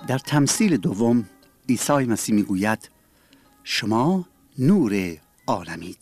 در تمثیل دوم عیسی مسیح میگوید شما نور عالمید.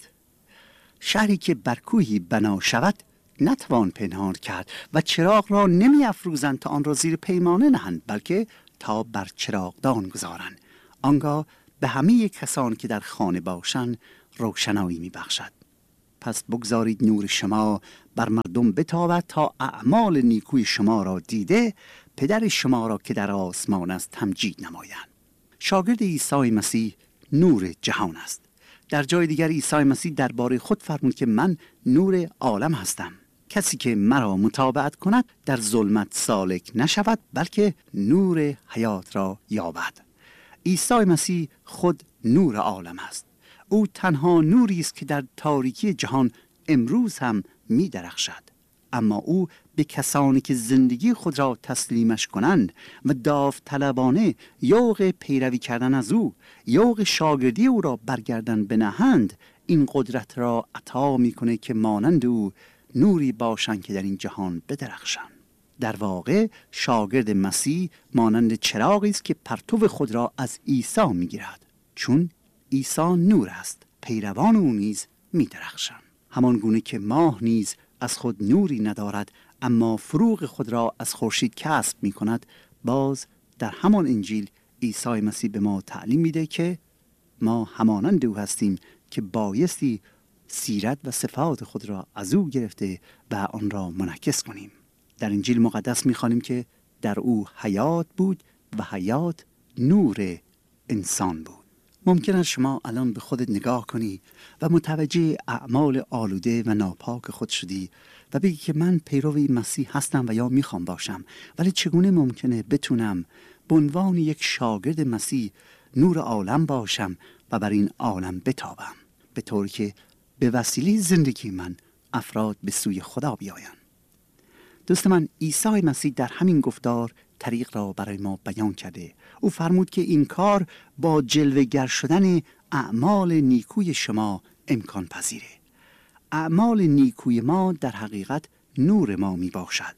شهری که بر کوهی بنا شود نتوان پنهان کرد و چراغ را نمی افروزند تا آن را زیر پیمانه نهند، بلکه تا بر چراغدان گذارند. آنگاه به همه کسان که در خانه باشند روشنایی می بخشد. پس بگذارید نور شما بر مردم بتابد تا اعمال نیکوی شما را دیده پدر شما را که در آسمان است تمجید نمایند. شاگرد عیسی مسیح نور جهان است. در جای دیگر عیسی مسیح درباره خود فرمود که من نور عالم هستم. کسی که مرا متابعت کند در ظلمت سالک نشود، بلکه نور حیات را یابد. عیسی مسیح خود نور عالم است. او تنها نوری است که در تاریکی جهان امروز هم می درخشد. اما او به کسانی که زندگی خود را تسلیمش کنند و داوطلبانه یوغ پیروی کردن از او، یوغ شاگردی او را برگردن بنهند، این قدرت را عطا میکنه که مانند او نوری باشند که در این جهان بدرخشند. در واقع شاگرد مسیح مانند چراغی است که پرتو خود را از عیسی میگیرد. چون عیسی نور است، پیروان او نیز میدرخشند. همان گونه که ماه نیز از خود نوری ندارد اما فروغ خود را از خورشید کسب می کند، باز در همان انجیل عیسی مسیح به ما تعلیم میده که ما همانند او هستیم که بایستی سیرت و صفات خود را از او گرفته و آن را منعکس کنیم. در انجیل مقدس می‌خوانیم که در او حیات بود و حیات نور انسان بود. ممکن است شما الان به خودت نگاه کنی و متوجه اعمال آلوده و ناپاک خود شدی و بگی که من پیرو مسیح هستم و یا میخوام باشم، ولی چگونه ممکنه بتونم به عنوان یک شاگرد مسیح نور عالم باشم و بر این عالم بتابم، به طوری که به وسیله زندگی من افراد به سوی خدا بیایند. دوست من، عیسی مسیح در همین گفتار طریق را برای ما بیان کرده. او فرمود که این کار با جلوه‌گر شدن اعمال نیکوی شما امکان پذیره. اعمال نیکوی ما در حقیقت نور ما می باشد.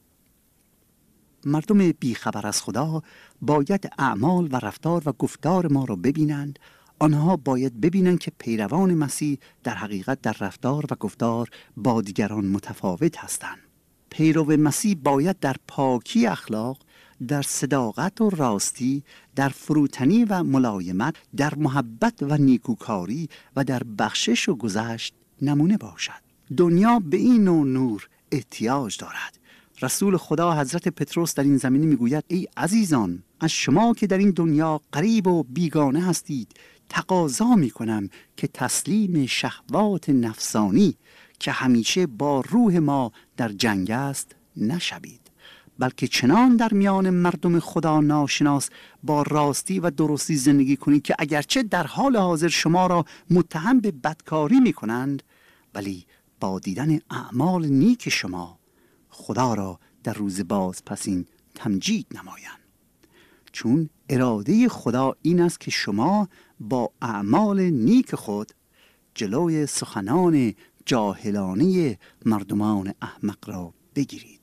مردم بیخبر از خدا باید اعمال و رفتار و گفتار ما را ببینند. آنها باید ببینند که پیروان مسیح در حقیقت در رفتار و گفتار با دیگران متفاوت هستند. پیرو مسیح باید در پاکی اخلاق، در صداقت و راستی، در فروتنی و ملایمت، در محبت و نیکوکاری و در بخشش و گذشت نمونه باشد. دنیا به این نوع نور احتیاج دارد. رسول خدا حضرت پتروس در این زمینه میگوید ای عزیزان، از شما که در این دنیا غریب و بیگانه هستید تقاضا میکنم که تسلیم شهوات نفسانی که همیشه با روح ما در جنگ است نشوید، بلکه چنان در میان مردم خدا ناشناس با راستی و درستی زندگی کنید که اگرچه در حال حاضر شما را متهم به بدکاری میکنند، ولی با دیدن اعمال نیک شما خدا را در روز بازپسین تمجید نمایند. چون اراده خدا این است که شما با اعمال نیک خود جلوی سخنان جاهلانه مردمان احمق را بگیرید.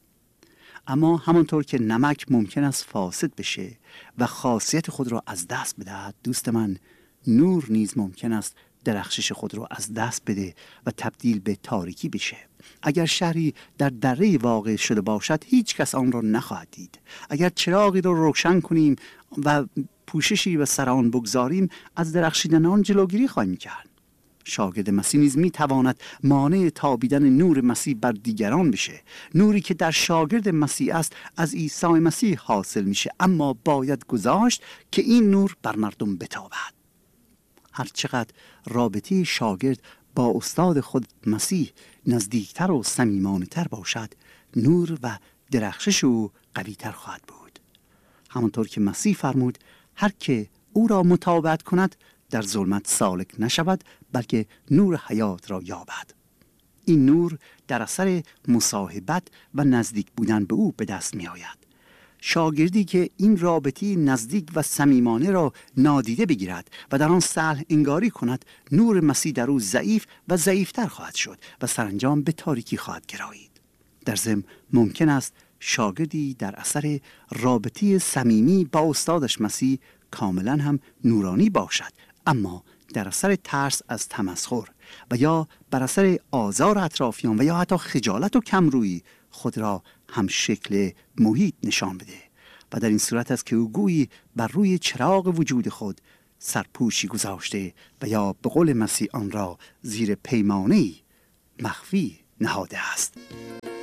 اما همانطور که نمک ممکن است فاسد بشه و خاصیت خود را از دست بدهد، دوست من، نور نیز ممکن است درخشش خود را از دست بده و تبدیل به تاریکی بشه. اگر شهری در دره واقع شده باشد هیچ کس آن را نخواهد دید. اگر چراغی را روشن کنیم و پوششی به سر آن بگذاریم از درخشیدن آن جلوگیری خواهیم کرد. شاگرد مسیح نیز می تواند مانع تابیدن نور مسیح بر دیگران بشه. نوری که در شاگرد مسیح است از عیسی مسیح حاصل میشه، اما باید گذاشت که این نور بر مردم بتابد. هر چقدر رابطه شاگرد با استاد خود مسیح نزدیکتر و صمیمانه‌تر باشد، نور و درخشش او قوی‌تر خواهد بود. همانطور که مسیح فرمود هر که او را متابعت کند در ظلمت سالک نشود، بلکه نور حیات را یابد. این نور در اثر مصاحبت و نزدیک بودن به او به دست می آید. شاگردی که این رابطه نزدیک و صمیمانه را نادیده بگیرد و در آن سهل انگاری کند، نور مسیح در او ضعیف و ضعیفتر خواهد شد و سرانجام به تاریکی خواهد گرایید. در ضمن ممکن است شاگردی در اثر رابطه صمیمی با استادش مسیح کاملا هم نورانی باشد، اما در اثر ترس از تمسخر و یا بر اثر آزار اطرافیان و یا حتی خجالت و کمرویی خود را هم شکل محیط نشان بده و در این صورت است که او گویی بر روی چراغ وجود خود سرپوشی گذاشته و یا به قول مسیح آن را زیر پیمانه‌ای مخفی نهاده است.